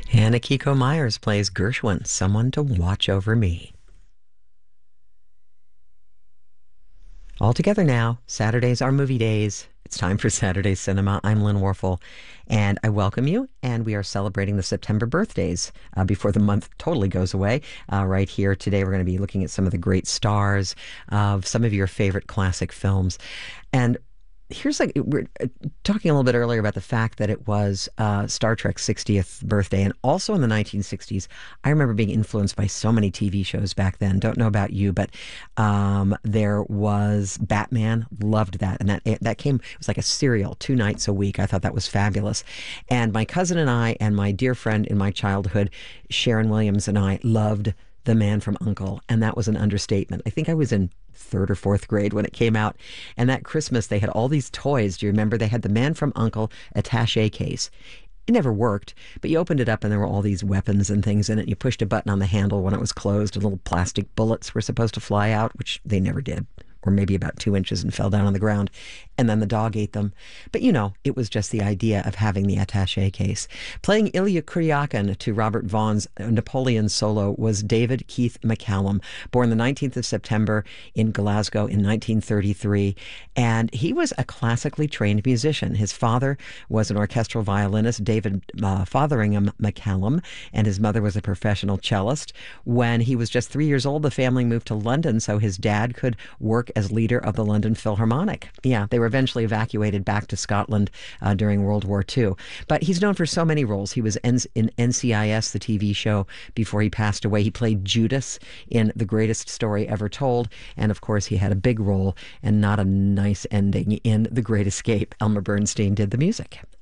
And Akiko Myers plays Gershwin, Someone to Watch Over Me. All together now. Saturdays are movie days. It's time for Saturday Cinema. I'm Lynn Warfel, and I welcome you. And we are celebrating the September birthdays before the month totally goes away. Right here today, we're going to be looking at some of the great stars of some of your favorite classic films. And we're talking a little bit earlier about the fact that it was Star Trek's 60th birthday, and also in the 1960s, I remember being influenced by so many TV shows back then. Don't know about you, but there was Batman. Loved that, and that came. It was like a serial 2 nights a week. I thought that was fabulous. And my cousin and I, and my dear friend in my childhood, Sharon Williams, and I loved The Man from U.N.C.L.E., and that was an understatement. I think I was in 3rd or 4th grade when it came out. And that Christmas, they had all these toys. Do you remember? They had the Man from U.N.C.L.E. attache case. It never worked, but you opened it up and there were all these weapons and things in it. You pushed a button on the handle when it was closed, and little plastic bullets were supposed to fly out, which they never did, or maybe about 2 inches and fell down on the ground. And then the dog ate them. But it was just the idea of having the attaché case. Playing Ilya Kuryakin to Robert Vaughn's Napoleon solo was David Keith McCallum, born the 19th of September in Glasgow in 1933. And he was a classically trained musician. His father was an orchestral violinist, David Fotheringham McCallum, and his mother was a professional cellist. When he was just 3 years old, the family moved to London so his dad could work as leader of the London Philharmonic. Yeah, they were eventually evacuated back to Scotland during World War II. But he's known for so many roles. He was in NCIS, the TV show, before he passed away. He played Judas in The Greatest Story Ever Told. And of course, he had a big role and not a nice ending in The Great Escape. Elmer Bernstein did the music.